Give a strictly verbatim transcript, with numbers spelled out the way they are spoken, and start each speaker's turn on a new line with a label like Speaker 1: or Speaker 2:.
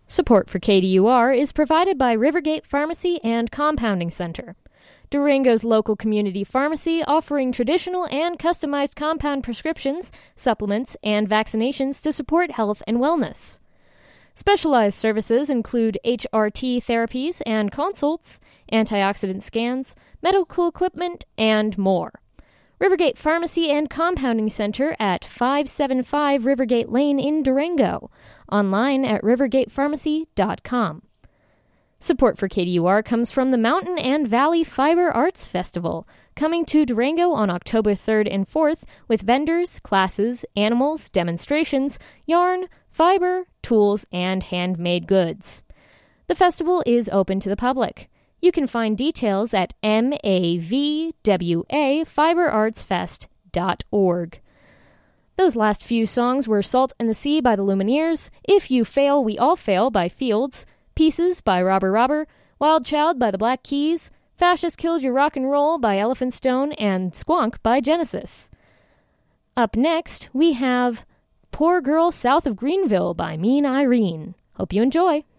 Speaker 1: Support for K D U R is provided by Rivergate Pharmacy and Compounding Center, Durango's local community pharmacy offering traditional and customized compound prescriptions, supplements, and vaccinations to support health and wellness. Specialized services include H R T therapies and consults, antioxidant scans, medical equipment, and more. Rivergate Pharmacy and Compounding Center at five seventy-five Rivergate Lane in Durango. Online at rivergate pharmacy dot com. Support for K D U R comes from the Mountain and Valley Fiber Arts Festival, coming to Durango on October third and fourth with vendors, classes, animals, demonstrations, yarn, fiber, tools, and handmade goods. The festival is open to the public. You can find details at m a v w a fiber arts fest dot org. Those last few songs were Salt in the Sea by the Lumineers, If You Fail, We All Fail by Fields, Pieces by Robber Robber, Wild Child by the Black Keys, Fascist Killed Your Rock and Roll by Elephant Stone, and Squonk by Genesis. Up next, we have Poor Girl South of Greenville by Mean Irene. Hope you enjoy.